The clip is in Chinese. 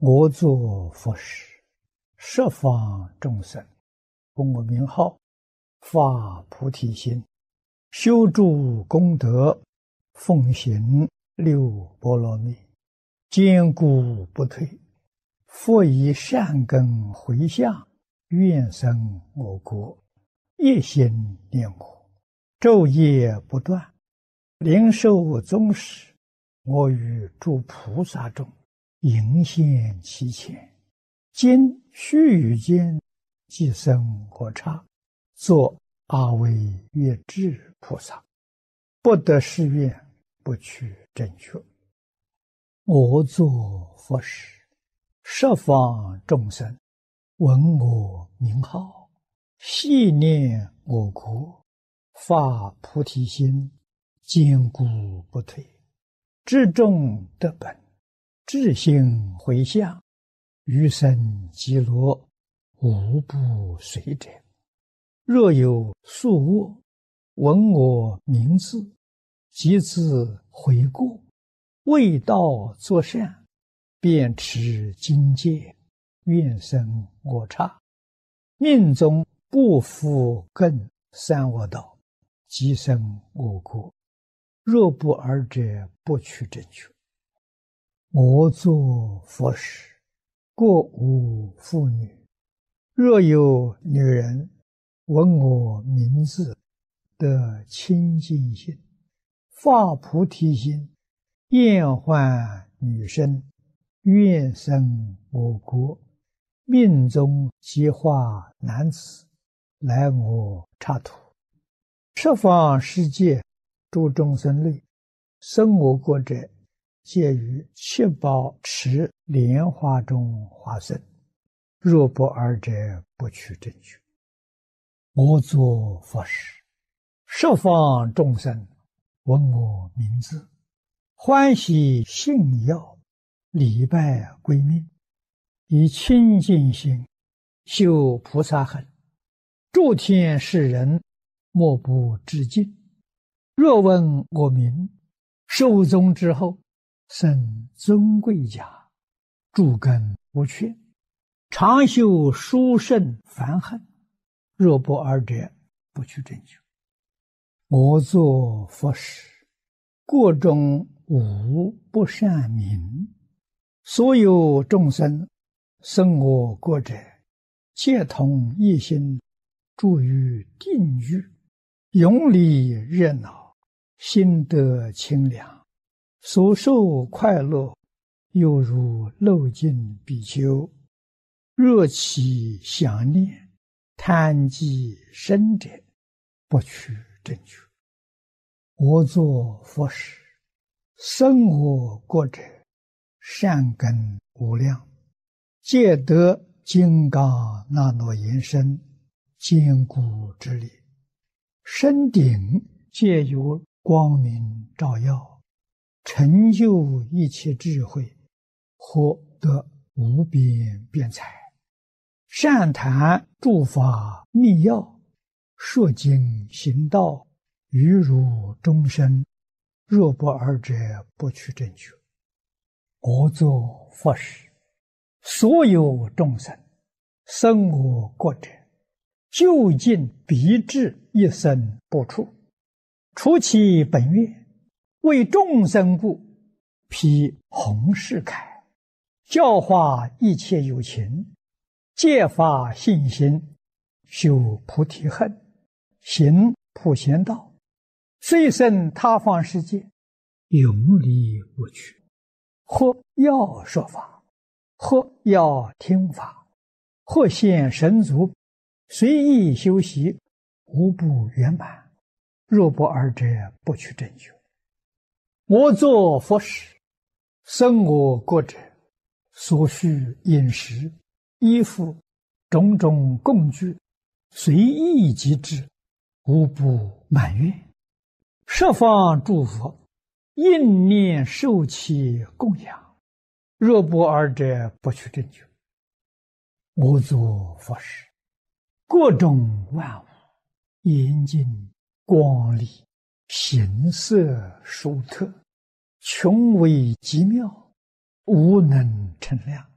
我作佛事，十方众生，供我名号，发菩提心，修诸功德，奉行六波罗蜜，坚固不退。复以善根回向，愿生我国，一心念我，昼夜不断，灵受宗室。我与诸菩萨众迎现其前，今须臾间即生我刹，作阿惟越致菩萨，不得誓愿，不取正觉。我作佛事，十方众生闻我名号，系念我国，发菩提心，坚固不退。至众得本，至心回向，余生极乐，无不随者。若有宿卧，闻我名字，即自悔过，为道作善，便持经戒，愿生我刹。命中不复更三恶道，即生我国。若不尔者，不取正觉。我作佛事，过无妇女。若有女人闻我名字，得清净心，发菩提心，厌患女身，愿生我国，命中即化男子，来我刹土。十方世界诸众生类，生我国者，皆于七宝池莲花中化身。若不尔者，不取正觉。我作佛事，十方众生闻我名字，欢喜信要，礼拜归命，以清净心修菩萨行，诸天世人莫不致敬。若闻我名，寿终之后，生尊贵家，诸根不缺，常修殊胜梵行。若不尔者，不取正觉。我作佛事，国中无不善民。所有众生生我国者，皆同一心，住于定狱，永离热闹，心得清凉，所受快乐，犹如漏尽比丘。若其想念，贪积深者，不取正觉。我作佛事，生我国者，善根无量，皆得金刚那罗延身，坚固之力。身顶皆有光明照耀，成就一切智慧，获得无边辩才。善谈诸法密要，说经行道，于如终身。若不尔者，不取正觉。我作佛事，所有众生生我国者，究竟必至一生不处。除其本愿，为众生故，披弘誓铠，教化一切有情，戒发信心，修菩提恨，行普贤道，虽生他方世界，永离我趣。或要说法，或要听法，或现神足，随意修习，无不圆满。若不尔者，不取正觉。我作佛事，生我国者，所需饮食、衣服、种种供具，随意即至，无不满愿。十方诸佛应念受其供养。若不尔者，不取正觉。我作佛事，各种万物，严净光丽，形色殊特，穷微极妙，无能称量。